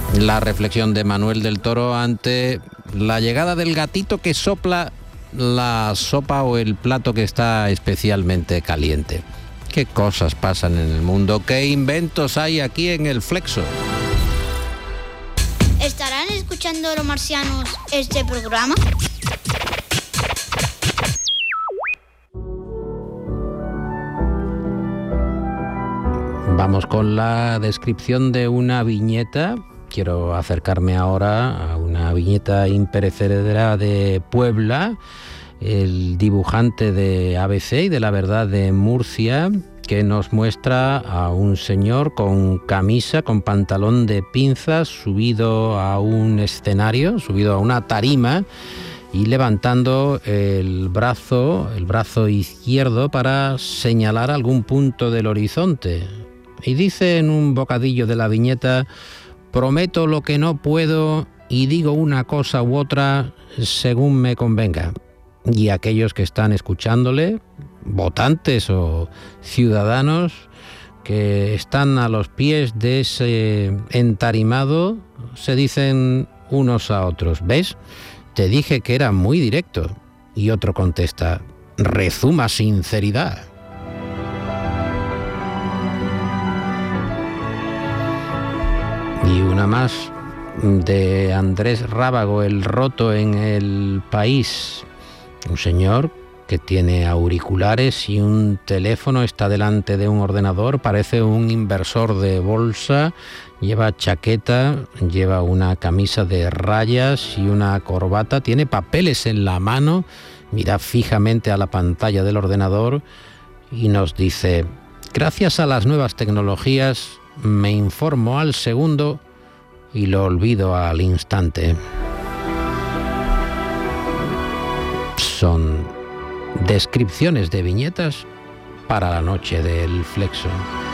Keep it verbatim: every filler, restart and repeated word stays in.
La reflexión de Manuel del Toro ante la llegada del gatito que sopla la sopa o el plato que está especialmente caliente. ¿Qué cosas pasan en el mundo? ¿Qué inventos hay aquí en el Flexo? ¿Estarán escuchando los marcianos este programa? Vamos con la descripción de una viñeta. Quiero acercarme ahora a una viñeta imperecedera de Puebla, el dibujante de A B C y de La Verdad de Murcia, que nos muestra a un señor con camisa, con pantalón de pinzas, subido a un escenario, subido a una tarima y levantando el brazo, el brazo izquierdo para señalar algún punto del horizonte. Y dice en un bocadillo de la viñeta: prometo lo que no puedo y digo una cosa u otra según me convenga. Y aquellos que están escuchándole, votantes o ciudadanos que están a los pies de ese entarimado, se dicen unos a otros: ¿ves? Te dije que era muy directo. Y otro contesta: rezuma sinceridad. Y una más de Andrés Rábago, El roto en el país. Un señor que tiene auriculares y un teléfono, está delante de un ordenador, parece un inversor de bolsa, lleva chaqueta, lleva una camisa de rayas y una corbata, tiene papeles en la mano, mira fijamente a la pantalla del ordenador y nos dice: gracias a las nuevas tecnologías me informo al segundo y lo olvido al instante. Son descripciones de viñetas para la noche del Flexo.